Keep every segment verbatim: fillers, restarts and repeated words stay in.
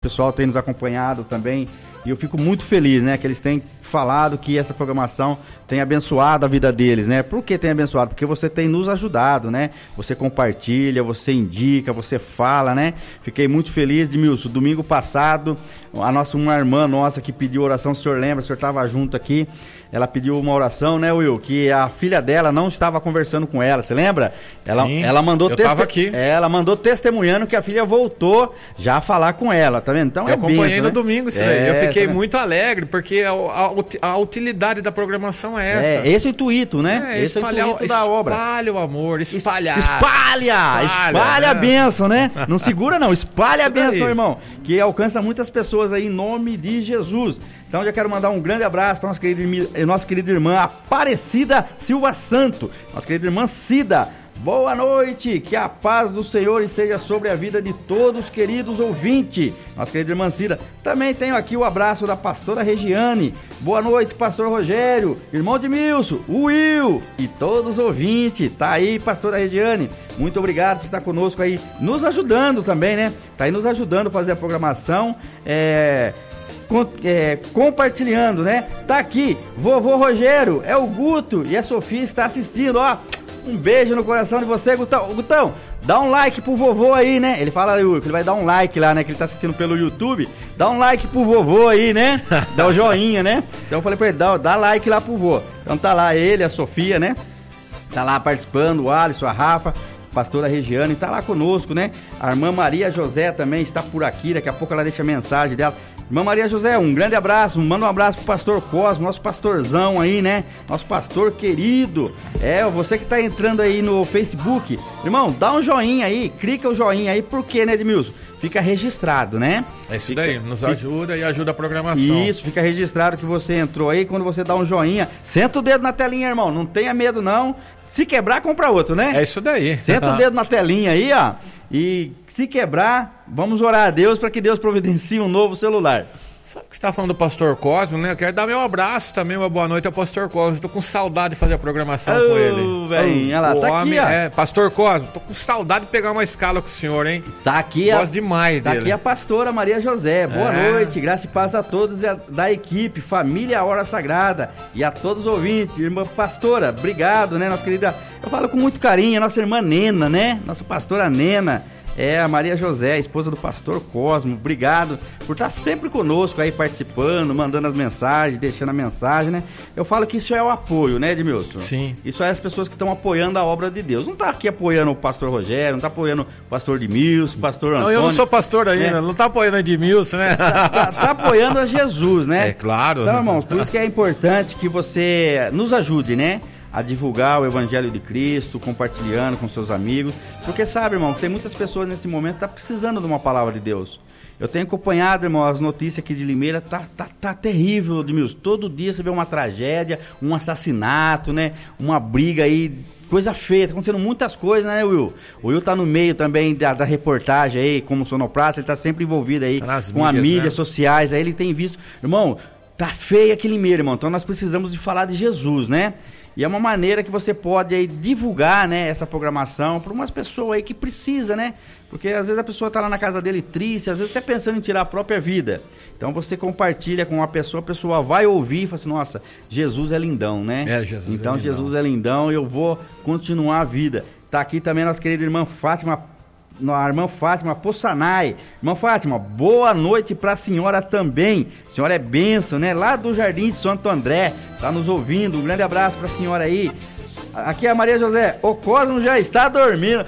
pessoal tem nos acompanhado também. E eu fico muito feliz, né, que eles têm falado que essa programação tem abençoado a vida deles, né? Por que tem abençoado? Porque você tem nos ajudado, né? Você compartilha, você indica, você fala, né? Fiquei muito feliz, Edmilson. Domingo passado, a nossa, uma irmã nossa que pediu oração, o senhor lembra, o senhor estava junto aqui, ela pediu uma oração, né, Will? Que a filha dela não estava conversando com ela, você lembra? Ela, Sim, ela mandou eu teste... tava aqui. Ela mandou testemunhando que a filha voltou já a falar com ela, tá vendo? Então eu é acompanhei benção, no né? domingo isso é, daí. Eu fiquei tá muito alegre, porque a, a, a utilidade da programação é essa. É, esse é o intuito, né? É, esse espalhar, é o intuito da obra. Espalha o amor, espalhar. Espalha! Espalha, espalha né? a bênção, né? Não segura não, espalha a bênção, aí. irmão. Que alcança muitas pessoas aí em nome de Jesus. Então já quero mandar um grande abraço para nossa querida, nossa querida irmã Aparecida Silva Santo, nossa querida irmã Cida. Boa noite, que a paz do Senhor esteja sobre a vida de todos, queridos ouvintes. Nossa querida irmã Cida. Também tenho aqui o abraço da pastora Regiane. Boa noite, pastor Rogério, irmão de Milson, Will e todos os ouvintes. Tá aí, pastora Regiane. Muito obrigado por estar conosco aí, nos ajudando também, né? Tá aí nos ajudando a fazer a programação. É... Com, é, compartilhando, né? Tá aqui, vovô Rogério, é o Guto e a Sofia está assistindo, ó. Um beijo no coração de você, Gutão. Gutão, dá um like pro vovô aí, né? Ele fala, Will, que ele vai dar um like lá, né? Que ele tá assistindo pelo YouTube. Dá um like pro vovô aí, né? Dá o joinha, né? Então eu falei pra ele, dá, dá like lá pro vovô. Então tá lá ele, a Sofia, né? Tá lá participando, o Alisson, a Rafa, a pastora Regiane, tá lá conosco, né? A irmã Maria José também está por aqui, daqui a pouco ela deixa a mensagem dela. Irmã Maria José, um grande abraço, manda um abraço pro pastor Cosmo, nosso pastorzão aí, né? Nosso pastor querido. É, você que tá entrando aí no Facebook, irmão, dá um joinha aí, clica o joinha aí, por quê, né, Edmilson? Fica registrado, né? É isso fica, daí, nos fica, ajuda e ajuda a programação. Isso, fica registrado que você entrou aí, quando você dá um joinha, senta o dedo na telinha, irmão, não tenha medo não. Se quebrar, compra outro, né? É isso daí. Senta o dedo na telinha aí, ó. E se quebrar, vamos orar a Deus para que Deus providencie um novo celular. Sabe que você está falando do pastor Cosmo, né? Eu quero dar meu abraço também, uma boa noite ao pastor Cosmo. Estou com saudade de fazer a programação oh, com ele. Véio, olha lá, o tá homem, aqui, ó. É, pastor Cosmo, tô com saudade de pegar uma escala com o senhor, hein? Tá aqui, Gosto demais tá dele. aqui a pastora Maria José. Boa é. noite, graça e paz a todos a, da equipe, família Hora Sagrada e a todos os ouvintes. Irmã pastora, obrigado, né, nossa querida. Eu falo com muito carinho, a nossa irmã Nena, né? Nossa pastora Nena. É, a Maria José, a esposa do pastor Cosmo, obrigado por estar sempre conosco aí, participando, mandando as mensagens, deixando a mensagem, né? Eu falo que isso é o apoio, né, Edmilson? Sim. Isso é as pessoas que estão apoiando a obra de Deus. Não tá aqui apoiando o pastor Rogério, não tá apoiando o pastor Edmilson, o pastor Antônio. Não, eu não sou pastor ainda, né? Não tá apoiando o Edmilson, né? Tá, tá, tá apoiando a Jesus, né? É claro. Então, irmãos, por isso que é importante que você nos ajude, né? A divulgar o Evangelho de Cristo, compartilhando com seus amigos. Porque sabe, irmão, tem muitas pessoas nesse momento que estão precisando de uma palavra de Deus. Eu tenho acompanhado, irmão, as notícias aqui de Limeira, tá, tá, tá terrível, Edmilson. Todo dia você vê uma tragédia, um assassinato, né? Uma briga aí, coisa feia, tá acontecendo muitas coisas, né, Will? O Will tá no meio também da, da reportagem aí, como sonoplasta, ele tá sempre envolvido aí tá com mídias, as mídias, né, sociais, aí ele tem visto. Irmão, tá feio aqui Limeira, irmão, então nós precisamos de falar de Jesus, né? E é uma maneira que você pode aí divulgar, né, essa programação para umas pessoas aí que precisa, né? Porque às vezes a pessoa está lá na casa dele triste, às vezes até pensando em tirar a própria vida. Então você compartilha com uma pessoa, a pessoa vai ouvir e fala assim, nossa, Jesus é lindão, né? É, Jesus então é lindão. Jesus é lindão, eu vou continuar a vida. Tá aqui também nossa querida irmã Fátima, a irmã Fátima Poçanai. Irmã Fátima, boa noite para a senhora também. A senhora é bênção, né? Lá do Jardim de Santo André, tá nos ouvindo. Um grande abraço para a senhora aí. Aqui é a Maria José. O Cosmo já está dormindo.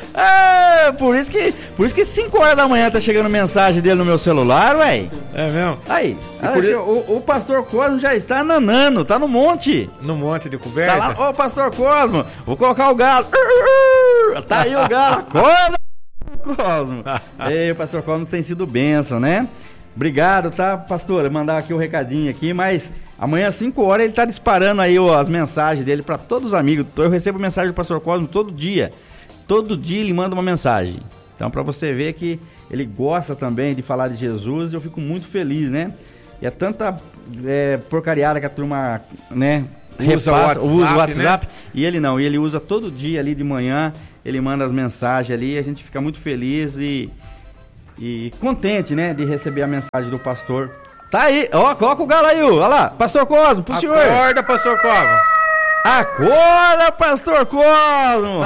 É, por isso que por isso que cinco horas da manhã tá chegando mensagem dele no meu celular, ué. É mesmo? Aí, por... assim, o, o pastor Cosmo já está nanando, tá no monte. No monte de coberta? Tá lá, ô pastor Cosmo, vou colocar o galo. Tá aí o galo, acorda, Cosmo. Ei, o pastor Cosmo tem sido bênção, né? Obrigado, tá, pastor? Mandar aqui o um recadinho aqui, mas amanhã às cinco horas ele tá disparando aí ó, as mensagens dele para todos os amigos. Eu recebo mensagem do pastor Cosmo todo dia. Todo dia ele manda uma mensagem. Então, para você ver que ele gosta também de falar de Jesus, eu fico muito feliz, né? E é tanta é, porcariada que a turma, né, usa, repassa, o WhatsApp, usa o WhatsApp, né? E ele não, e ele usa todo dia ali de manhã, ele manda as mensagens ali, a gente fica muito feliz e... e contente, né, de receber a mensagem do pastor. Tá aí, ó, coloca o galo aí, ó, olha lá, pastor Cosmo, pro senhor. Acorda, pastor Cosmo. Acorda, pastor Cosmo.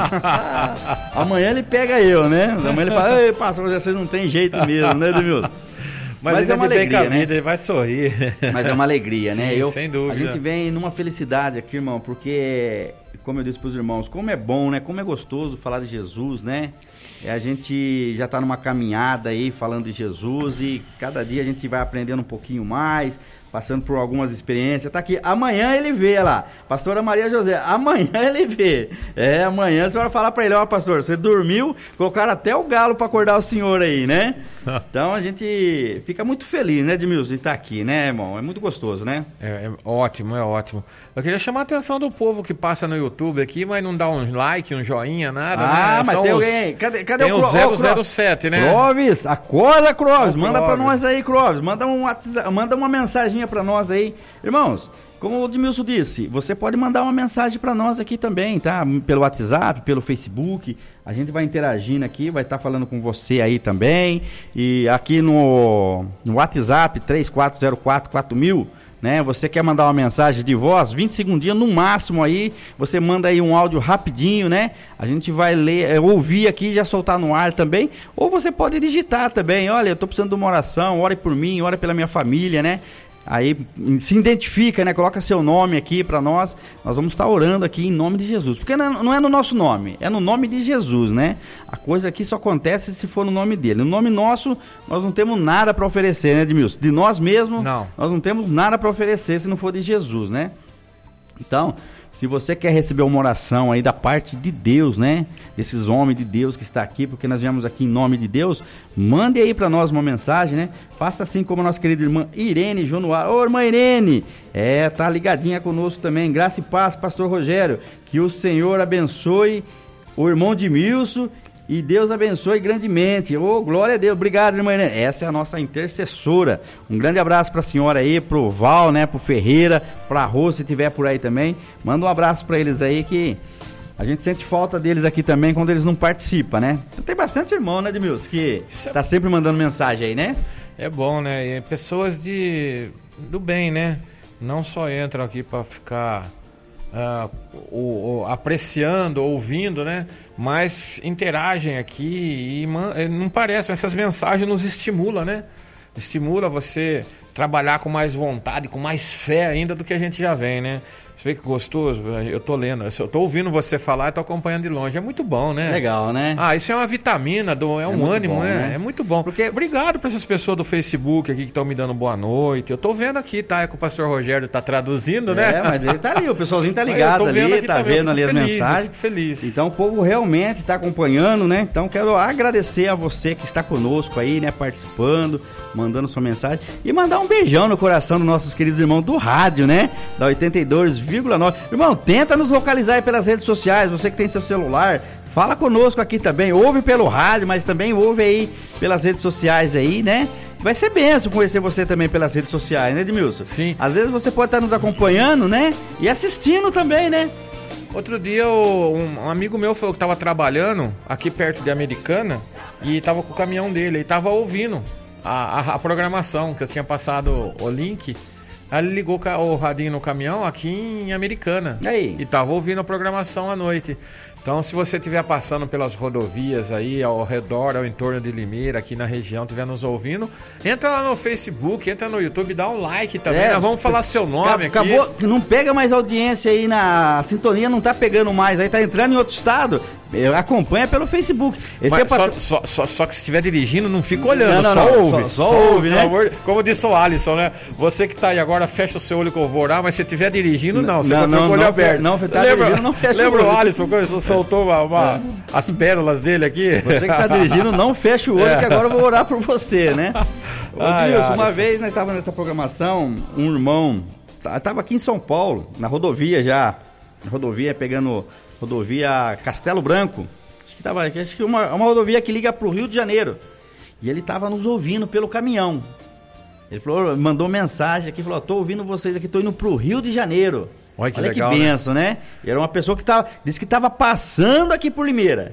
Amanhã ele pega eu, né? Amanhã ele fala, ei, pastor, vocês não tem jeito mesmo, né, Edmilson? Mas, Mas é uma alegria, né? Ele vai sorrir. Mas é uma alegria, né? Sim, eu, sem dúvida. A gente vem numa felicidade aqui, irmão, porque, como eu disse pros irmãos, como é bom, né? Como é gostoso falar de Jesus, né? A gente já está numa caminhada aí falando de Jesus e cada dia a gente vai aprendendo um pouquinho mais, passando por algumas experiências. Tá aqui, amanhã ele vê lá, pastora Maria José, amanhã ele vê. É, amanhã você vai falar para ele, ó, pastor, você dormiu, colocaram até o galo para acordar o senhor aí, né? Então a gente fica muito feliz, né, Edmilson, de estar aqui, né, irmão? É muito gostoso, né? É, é ótimo, é ótimo. Eu queria chamar a atenção do povo que passa no YouTube aqui, mas não dá um like, um joinha, nada, ah, né? Ah, mas São tem os... alguém, cadê, cadê tem o, o zero zero sete, né? Clóvis, acorda, Clóvis, Ô, manda Clóvis. pra nós aí, Clóvis, manda, um WhatsApp, manda uma mensaginha pra nós aí. Irmãos, como o Edmilson disse, você pode mandar uma mensagem pra nós aqui também, tá? Pelo WhatsApp, pelo Facebook, a gente vai interagindo aqui, vai estar falando com você aí também. E aqui no, no WhatsApp, três quatro zero quatro quatro mil, né? Você quer mandar uma mensagem de voz, vinte segundinhos no máximo aí, você manda aí um áudio rapidinho, né? A gente vai ler, é, ouvir aqui e já soltar no ar também, ou você pode digitar também, olha, eu tô precisando de uma oração, ore por mim, ore pela minha família, né? Aí se identifica, né? Coloca seu nome aqui para nós. Nós vamos estar orando aqui em nome de Jesus. Porque não é no nosso nome, é no nome de Jesus, né? A coisa aqui só acontece se for no nome dele. No nome nosso, nós não temos nada para oferecer, né, Edmilson? De nós mesmos, não. Nós não temos nada para oferecer se não for de Jesus, né? Então, se você quer receber uma oração aí da parte de Deus, né? Desses homens de Deus que está aqui, porque nós viemos aqui em nome de Deus, mande aí para nós uma mensagem, né? Faça assim como a nossa querida irmã Irene Jonoar. Ô, irmã Irene, é, tá ligadinha conosco também. Graça e paz, pastor Rogério. Que o Senhor abençoe o irmão Edmilson e Deus abençoe grandemente. Ô, glória a Deus. Obrigado, irmã Irene. Essa é a nossa intercessora. Um grande abraço para a senhora aí, pro Val, né, pro Ferreira, pra Rô, se tiver por aí também. Manda um abraço para eles aí, que a gente sente falta deles aqui também quando eles não participam, né? Tem bastante irmão, né, Edmilson, que tá sempre mandando mensagem aí, né? É bom, né? E pessoas de do bem, né? Não só entram aqui para ficar uh, o, o, apreciando, ouvindo, né? Mas interagem aqui e man, não parece, mas essas mensagens nos estimulam, né? Estimula você trabalhar com mais vontade, com mais fé ainda do que a gente já vem, né? Você vê que gostoso, eu tô lendo, eu tô ouvindo você falar e tô acompanhando de longe, é muito bom, né? Legal, né? Ah, isso é uma vitamina, do, é um é ânimo, bom, né? né? É muito bom. Porque obrigado para essas pessoas do Facebook aqui que estão me dando boa noite, eu tô vendo aqui, tá? É que o pastor Rogério tá traduzindo, né? É, mas ele tá ali, o pessoalzinho tá ligado ali, tá também, vendo ali as feliz, mensagens. Eu fico feliz. Então o povo realmente tá acompanhando, né? Então quero agradecer a você que está conosco aí, né? Participando, mandando sua mensagem e mandar um beijão no coração dos nossos queridos irmãos do rádio, né? Da oitenta e dois vírgula nove. Irmão, tenta nos localizar aí pelas redes sociais, você que tem seu celular, fala conosco aqui também, ouve pelo rádio, mas também ouve aí pelas redes sociais aí, né? Vai ser benção conhecer você também pelas redes sociais, né, Edmilson? Sim. Às vezes você pode estar nos acompanhando, né? E assistindo também, né? Outro dia um amigo meu falou que estava trabalhando aqui perto de Americana e estava com o caminhão dele, e estava ouvindo a, a, a programação, que eu tinha passado o link. Aí ele ligou o radinho no caminhão aqui em Americana. E aí? E tava ouvindo a programação à noite. Então, se você estiver passando pelas rodovias aí ao redor, ao entorno de Limeira, aqui na região, estiver nos ouvindo, entra lá no Facebook, entra no YouTube, dá um like também. É, nós vamos falar seu nome acabou, aqui. Não pega mais audiência aí na a sintonia, não tá pegando mais, aí tá entrando em outro estado. Acompanha pelo Facebook. Esse Mas, é pat... só, só, só, só que se estiver dirigindo, não fica olhando, não, não, só não, ouve. Só, só, só ouve, né? Amor, como disse o Alisson, né? Você que tá aí agora, fecha o seu olho que eu vou orar, mas se estiver dirigindo, não. Você não, não, com o olho não, aberto. Não, tá lembra, dirigindo, não fecha lembra o olho. o Alisson, quando soltou uma, uma, as pérolas dele aqui? Você que tá dirigindo, não fecha o olho, é. que agora eu vou orar por você, né? Ô, ai, Deus, uma vez nós tava nessa programação, um irmão, tava aqui em São Paulo, na rodovia já, na rodovia, pegando rodovia Castelo Branco, acho que tava, acho que uma, uma rodovia que liga pro Rio de Janeiro, e ele tava nos ouvindo pelo caminhão. Ele falou, mandou mensagem aqui, falou, tô ouvindo vocês aqui, tô indo pro Rio de Janeiro. Olha que Olha legal, que benção, né? né? Era uma pessoa que tava, disse que tava passando aqui por Limeira.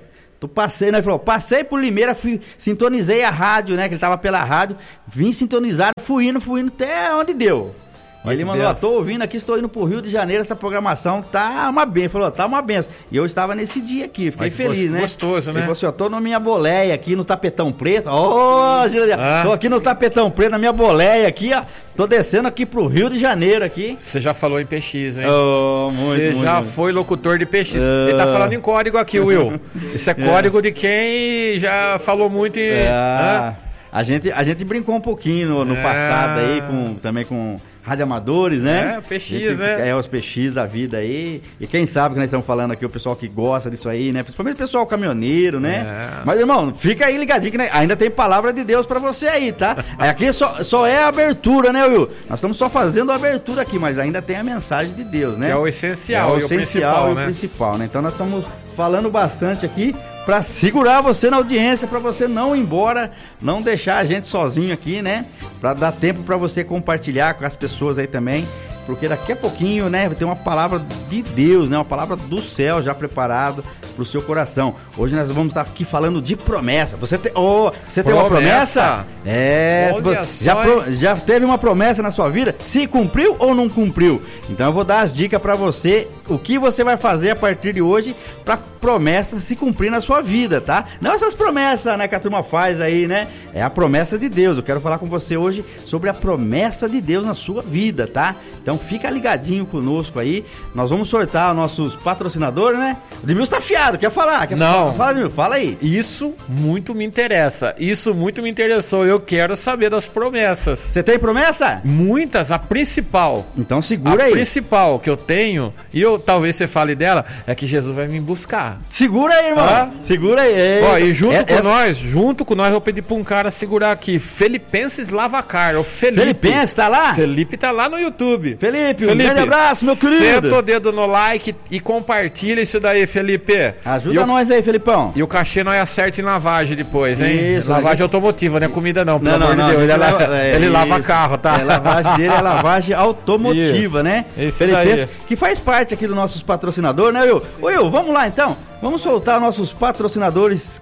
Tu passei, né? Ele falou, passei por Limeira, fui, sintonizei a rádio, né? Que ele tava pela rádio, vim sintonizar, fui indo, fui indo até onde deu. Aí ele mandou, ó, tô ouvindo aqui, estou indo pro Rio de Janeiro, essa programação tá uma benção. Falou, tá uma benção. E eu estava nesse dia aqui, fiquei Mas feliz, né? Gostoso, né? Ele falou assim, ó, tô na minha boleia aqui no Tapetão Preto. Ô, oh, Gilda, ah. tô aqui no Tapetão Preto, na minha boleia aqui, ó. Tô descendo aqui pro Rio de Janeiro aqui. Você já falou em P X, hein? Oh, muito, Você já muito. foi locutor de P X. Uh... Ele tá falando em código aqui, Will. Isso é código é. de quem já falou muito em... É. Ah, a, gente, a gente brincou um pouquinho no, no é. passado aí, com, também com... Rádio Amadores, né? É, P X, gente, né? É, os P X da vida aí. E quem sabe que nós estamos falando aqui, o pessoal que gosta disso aí, né? Principalmente o pessoal caminhoneiro, né? É. Mas, irmão, fica aí ligadinho que ainda tem palavra de Deus pra você aí, tá? Aqui só, só é a abertura, né, Will? Nós estamos só fazendo a abertura aqui, mas ainda tem a mensagem de Deus, né? Que é o essencial, é o e essencial o principal, e o né? principal, né? Então nós estamos falando bastante aqui para segurar você na audiência, para você não ir embora, não deixar a gente sozinho aqui, né? Para dar tempo para você compartilhar com as pessoas aí também, porque daqui a pouquinho, né, vai ter uma palavra de Deus, né? Uma palavra do céu já preparado pro seu coração. Hoje nós vamos estar aqui falando de promessa. Você, te, oh, você tem uma promessa? É, já, pro, já teve uma promessa na sua vida? Se cumpriu ou não cumpriu? Então eu vou dar as dicas para você, o que você vai fazer a partir de hoje para promessa se cumprir na sua vida, tá? Não essas promessas, né, que a turma faz aí, né? É a promessa de Deus. Eu quero falar com você hoje sobre a promessa de Deus na sua vida, tá? Então fica ligadinho conosco aí. Nós vamos sortar nossos patrocinadores, né? O Edmilson tá afiado, quer falar? Quer Não. Falar? Fala, Edmilson, fala aí. Isso muito me interessa. Isso muito me interessou. Eu quero saber das promessas. Você tem promessa? Muitas. A principal. Então segura a aí. A principal que eu tenho, e eu talvez você fale dela, é que Jesus vai me buscar. Segura aí, irmão. Ah? Segura aí. Ó, e junto é, com essa... nós, junto com nós, eu vou pedir pra um cara segurar aqui. Felipenses Lavacar. O Felipe. Felipenses, tá lá? Felipe tá lá no YouTube. Felipe, Felipe, um grande abraço, meu querido. Senta o dedo no like e compartilha isso daí, Felipe. Ajuda eu... nós aí, Felipão. E o cachê nós acerta em lavagem depois, hein? Isso. Lavagem gente... automotiva, não é comida não, pelo não, amor não, de Deus. Ele, lava... é, ele lava carro, tá? É, lavagem dele é lavagem automotiva, isso. né? Isso Felipe, que faz parte aqui dos nossos patrocinadores, né, Will? Ô, Will, vamos lá então. Vamos soltar nossos patrocinadores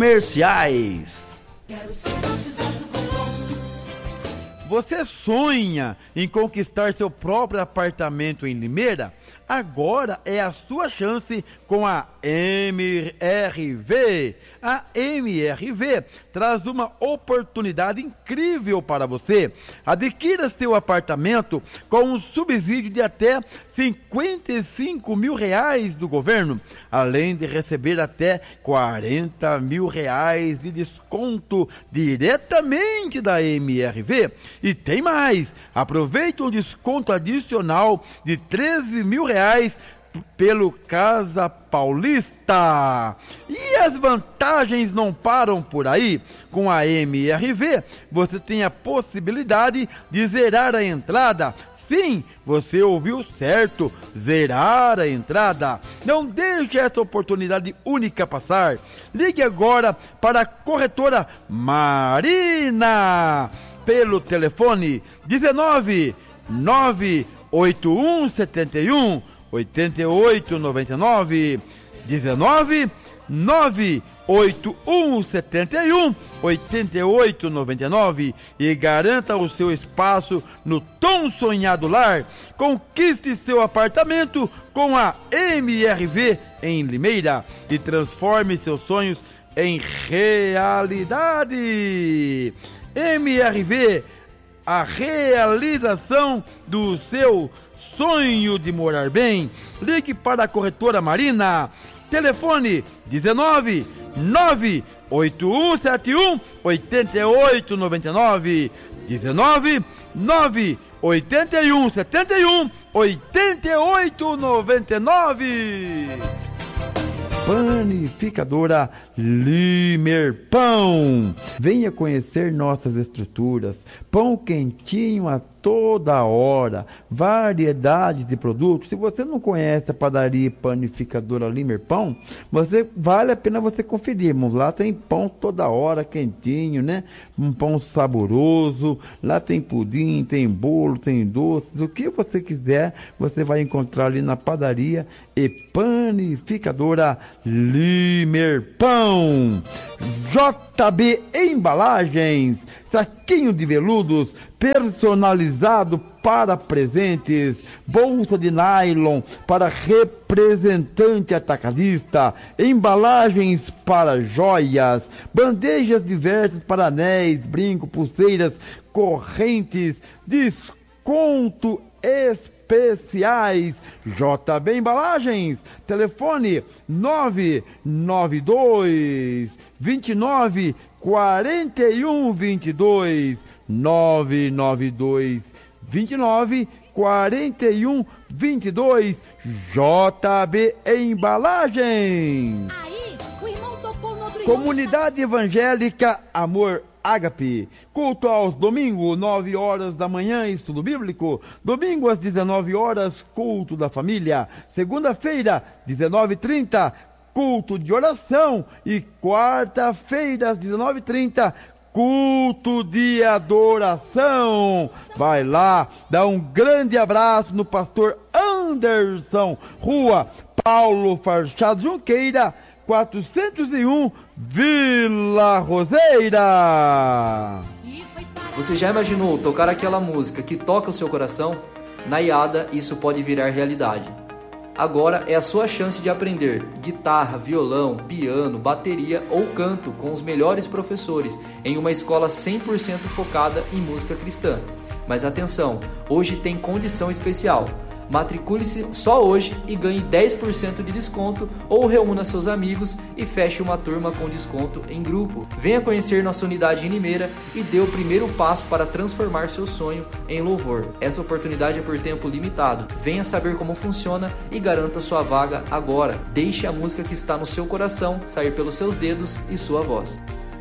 comerciais. Você sonha em conquistar seu próprio apartamento em Limeira? Agora é a sua chance com a M R V. A M R V traz uma oportunidade incrível para você. Adquira seu apartamento com um subsídio de até cinquenta e cinco mil reais do governo, além de receber até quarenta mil reais de desconto diretamente da M R V. E tem mais, aproveite um desconto adicional de treze mil reais pelo Casa Paulista. E as vantagens não param por aí. Com a M R V, você tem a possibilidade de zerar a entrada. Sim, você ouviu certo, zerar a entrada. Não deixe essa oportunidade única passar. Ligue agora para a corretora Marina pelo telefone dezenove, nove oito um sete um, oito oito nove nove, dezenove, nove oito um sete um, oito oito nove nove e garanta o seu espaço no tão sonhado lar. Conquiste seu apartamento com a M R V em Limeira e transforme seus sonhos em realidade. M R V, a realização do seu sonho de morar bem. Ligue para a corretora Marina. Telefone dezenove, nove oito um sete um, oito oito nove nove, dezenove, nove oito um sete um, oito oito nove nove. Panificadora Limerpão. Venha conhecer nossas estruturas. Pão quentinho a toda hora, variedade de produtos. Se você não conhece a padaria e panificadora Limer Pão, você, vale a pena você conferir, irmãos. Lá tem pão toda hora, quentinho, né? Um pão saboroso, lá tem pudim, tem bolo, tem doces, o que você quiser, você vai encontrar ali na padaria e panificadora Limer Pão. J B Embalagens, saquinho de veludos personalizado para presentes, bolsa de nylon para representante atacadista, embalagens para joias, bandejas diversas para anéis, brinco, pulseiras, correntes, desconto especiais. J B Embalagens, telefone nove nove dois, vinte e nove, quarenta e um, vinte e dois, nove nove dois, vinte e nove, quarenta e um, vinte e dois. J B Embalagens. Aí, o irmão tocou no outro irmão. Comunidade Evangélica Amor Ágape, culto aos domingos, nove horas da manhã, estudo bíblico. Domingo às dezenove horas, culto da família. Segunda-feira, dezenove e trinta, culto de oração. E quarta-feira, às dezenove e trinta, culto de adoração. Vai lá, dá um grande abraço no pastor Anderson, Rua Paulo Farchado Junqueira, quatrocentos e um, Vila Roseira. Você já imaginou tocar aquela música que toca o seu coração? Na I A D A, isso pode virar realidade. Agora é a sua chance de aprender guitarra, violão, piano, bateria ou canto com os melhores professores em uma escola cem por cento focada em música cristã. Mas atenção, hoje tem condição especial. Matricule-se só hoje e ganhe dez por cento de desconto ou reúna seus amigos e feche uma turma com desconto em grupo. Venha conhecer nossa unidade em Limeira e dê o primeiro passo para transformar seu sonho em louvor. Essa oportunidade é por tempo limitado. Venha saber como funciona e garanta sua vaga agora. Deixe a música que está no seu coração sair pelos seus dedos e sua voz.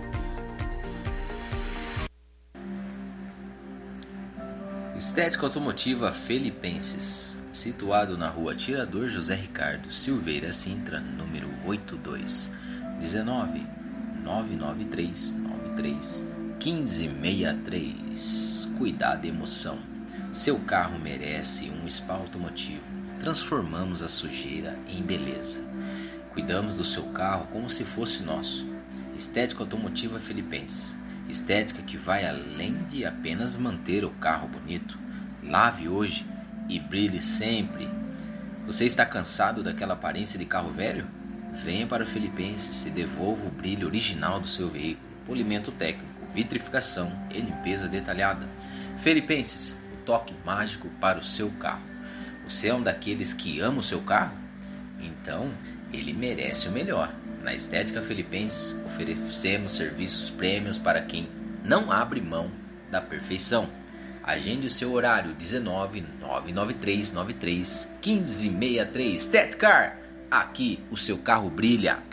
Estética Automotiva Felipenses, situado na rua Tirador José Ricardo Silveira Sintra, número oitenta e dois, dezenove, nove nove três nove três, um cinco seis três. Cuidado e emoção. Seu carro merece um spa automotivo. Transformamos a sujeira em beleza. Cuidamos do seu carro como se fosse nosso. Estética Automotiva Felipenses. Estética que vai além de apenas manter o carro bonito. Lave hoje e brilhe sempre. Você está cansado daquela aparência de carro velho? Venha para o Felipenses e devolva o brilho original do seu veículo. Polimento técnico, vitrificação e limpeza detalhada. Felipenses, o toque mágico para o seu carro. Você é um daqueles que ama o seu carro? Então, ele merece o melhor. Na Estética Felipenses, oferecemos serviços prêmios para quem não abre mão da perfeição. Agende o seu horário dezenove, nove nove três nove três, um cinco seis três. Estetcar, aqui o seu carro brilha.